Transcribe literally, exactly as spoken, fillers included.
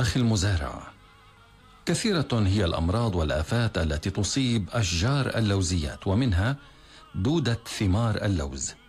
أخي المزارع، كثيرة هي الأمراض والآفات التي تصيب أشجار اللوزيات، ومنها دودة ثمار اللوز.